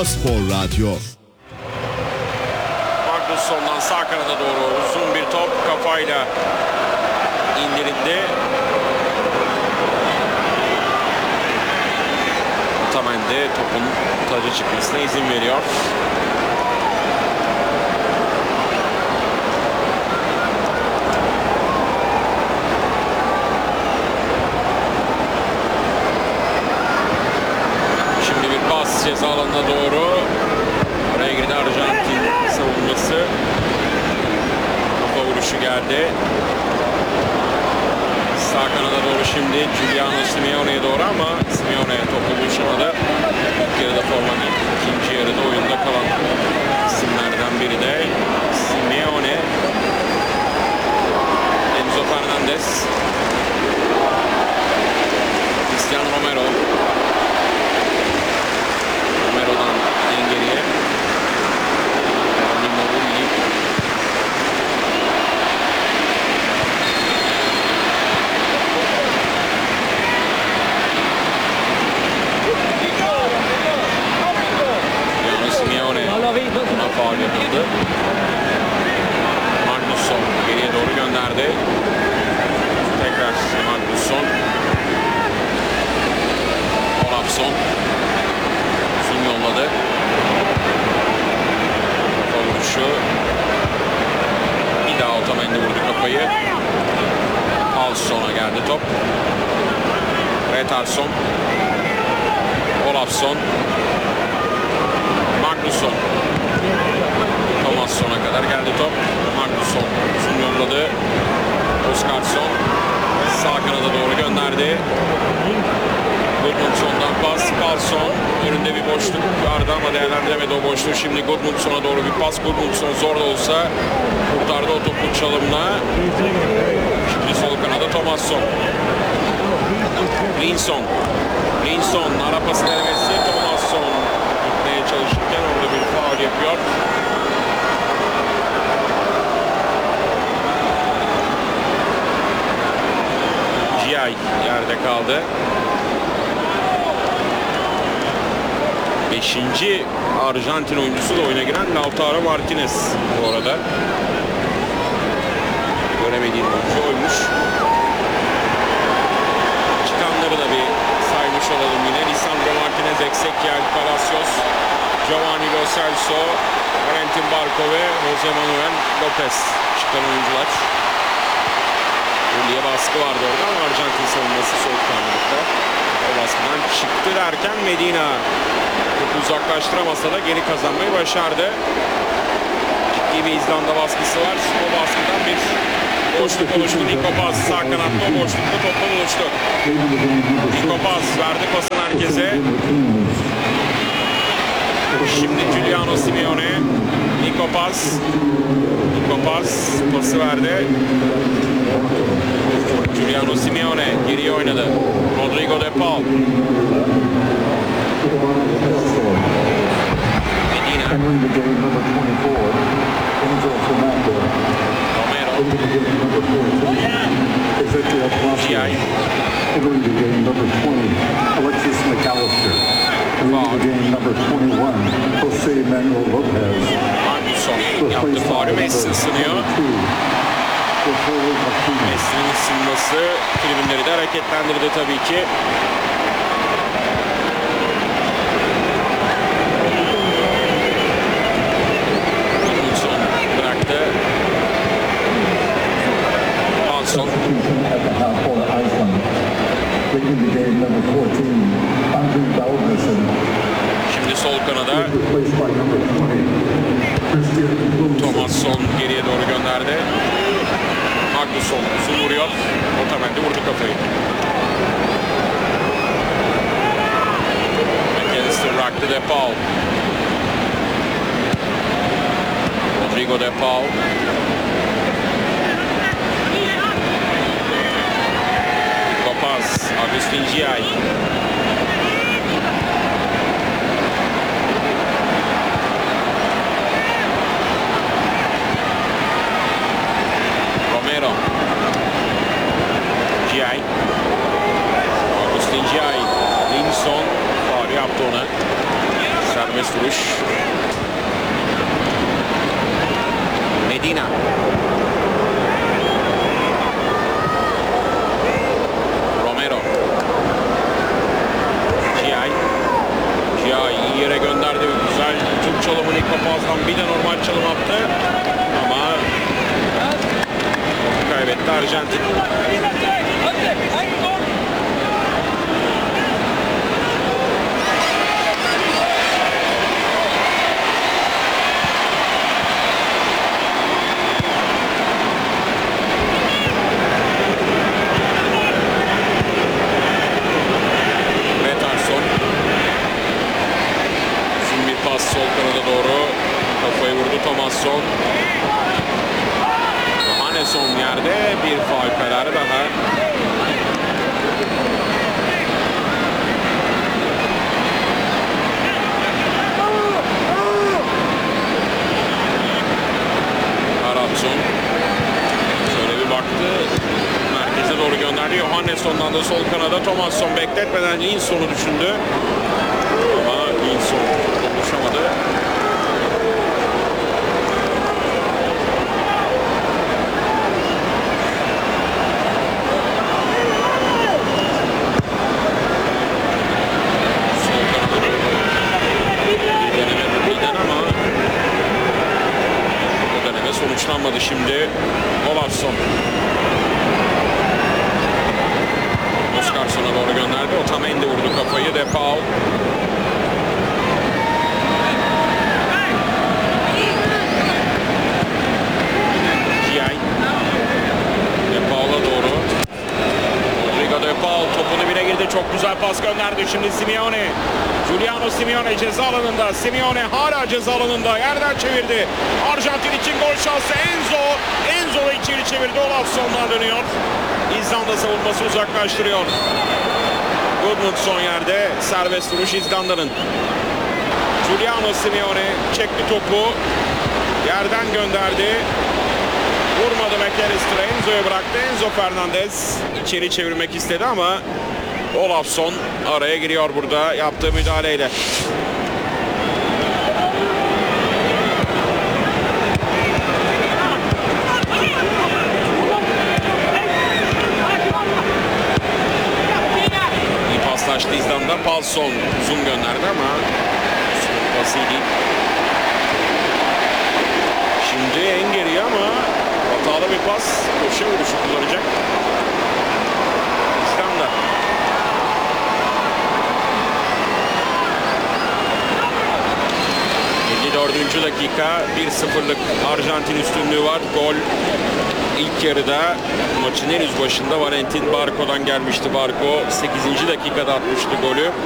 Spor Radyo. Magnusson'dan sağ kanada doğru uzun bir top kafayla indirildi. Otamendi topun taca çıkmasına izin veriyor. Şimdi bir pas ceza alanına doğru. Oraya girdi Arjantin savunması. Kafa vuruşu geldi. Sağ kanada doğru şimdi Giuliano Simeone'ye doğru ama Simeone topu buluşamadı. İlk yarıda formanın ikinci yarıda oyunda kalan isimlerden biri de Simeone. Enzo Fernandez. Cristiano Romero. Romero'dan en geriye. Geronimo Rulli. Simeone buna faul yapıldı. Magnusson geriye doğru gönderdi. Tekrar Magnusson. Olafsson uzun yolladı. Kafa vuruşu. Bir daha Otamendi vurdu kafayı. Alsson'a geldi top. Retarsson. Olafsson. Magnusson. Thomasson'a kadar geldi top. Magnusson uzun yolladı. Oscarsson sağ kanada doğru gönderdi. Gudmundsson'dan pas. Karlsson önünde bir boşluk vardı ama değerlendiremedi o boşluğu. Şimdi Gudmundsson'a doğru bir pas. Gudmundsson zor da olsa kurtardı o topu çalımla. Şimdi sol kanada Thomasson. Linson. Linson ara pası denemesi. Thomasson gitmeye çalışırken orada bir faul yapıyor. Giay yerde kaldı. 5. Arjantin oyuncusu da oyuna giren Lautaro Martinez bu arada. Göremediğim oyuncu oymuş. Çıkanları da bir saymış olalım yine. Lisandro Martinez, Ezequiel Palacios, Giovanni Lo Celso, Valentin Barco ve Jose Manuel Lopez çıkan oyuncular. Rulli'ye baskı vardı orada ama Arjantin savunması soğukkanlılıkta. O baskıdan çıktı derken Medina topu uzaklaştıramasa da geri kazanmayı başardı. Ciddi bir İzlanda baskısı var. O baskıdan bir boşluk oluştu. Nico Paz sağ kanatta o boşlukta topla buluştu. Nico Paz verdi pasını herkese. Şimdi Giuliano Simeone. Nico Paz. Nico Paz pası verdi. Giuliano Simeone geriye oynadı. Rodrigo de Paul. Medina. Romero. Giay. Alexis McAllister. Jose Manuel Lopez. Magnusson yaptı faulü. Messi ısınıyor. Messi'nin ısınması tribünleri de hareketlendirdi tabii ki. Gudmundsson bıraktı. Hansson. Şimdi sol kanada Thomasson geriye doğru gönderdi. Magnusson uzun vuruyor. Otamendi vurdu kafayı. McAllister bıraktı de Paul. Rodrigo de Paul. Kopaz. Agustin Giay. Romero. Giay. Agustin Giay. Linson faul yaptı ona. Serbest vuruş. Medina. Romero. Giay iyi yere gönderdi. Güzel Türk çalımını ilk papazdan bir de normal çalım attı. Ama kaybetti Arjantin. Sol kanada doğru kafayı vurdu Thomasson. Johannesson yerde bir faul kararı daha. Aratsson şöyle bir baktı. Merkeze doğru gönderdi. Johannesson'dan da sol kanada Thomasson bekletmeden Linsson'u düşündü. Ama Linsson konuşamadı. Sonuçlanmadı şimdi. Olafsson. Oscarsson'a doğru gönderdi. Otamendi vurdu kafayı. De Paul. Giay. De Paul'a doğru. Rodrigo De Paul topunu bile girdi. Çok güzel pas gönderdi. Şimdi Simeone. Giuliano Simeone ceza alanında. Simeone hala ceza alanında. Yerden çevirdi. Arjantin için gol şansı Enzo. Enzo içeri çevirdi. Olafsson'dan dönüyor. İzlanda savunması uzaklaştırıyor. Gudmundsson yerde. Serbest vuruş İzlanda'nın. Giuliano Simeone çekti topu. Yerden gönderdi. Vurmadı McAllister'a. Enzo'ya bıraktı. Enzo Fernandez içeri çevirmek istedi ama Olafsson araya giriyor burada yaptığı müdahaleyle. İyi paslaştı İzlanda. Paulson uzun gönderdi ama pası değil. Şimdi en geriye ama hatalı bir pas. Köşe vuruşu kullanacak İzlanda. 54. dakika 1-0'lık Arjantin üstünlüğü var. Gol ilk yarıda maçın henüz başında Valentin Barco'dan gelmişti. Barco 8. dakikada atmıştı golü.